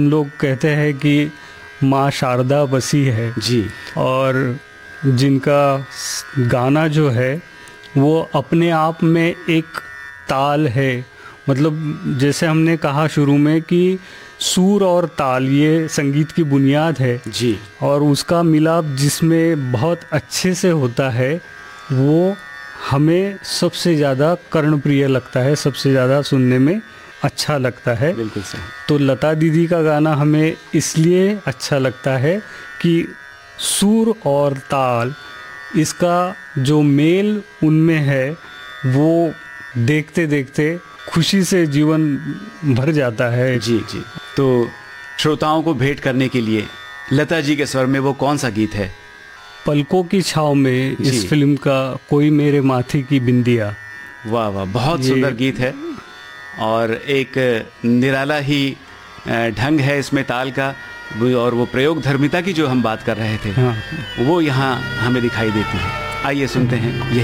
हम लोग कहते हैं कि माँ शारदा बसी है जी। और जिनका गाना जो है वो अपने आप में एक ताल है। मतलब जैसे हमने कहा शुरू में कि सुर और ताल ये संगीत की बुनियाद है जी। और उसका मिलाप जिसमें बहुत अच्छे से होता है वो हमें सबसे ज़्यादा कर्णप्रिय लगता है, सबसे ज़्यादा सुनने में अच्छा लगता है। बिल्कुल सही। तो लता दीदी का गाना हमें इसलिए अच्छा लगता है कि सुर और ताल इसका जो मेल उनमें है वो देखते देखते खुशी से जीवन भर जाता है। जी जी। तो श्रोताओं को भेंट करने के लिए लता जी के स्वर में वो कौन सा गीत है? पलकों की छाव में जी। इस फिल्म का कोई मेरे माथे की बिंदिया। वाह वाह, बहुत सुंदर गीत है और एक निराला ही ढंग है इसमें ताल का, और वो प्रयोग धर्मिता की जो हम बात कर रहे थे हाँ। वो यहाँ हमें दिखाई देती है। आइए सुनते हैं।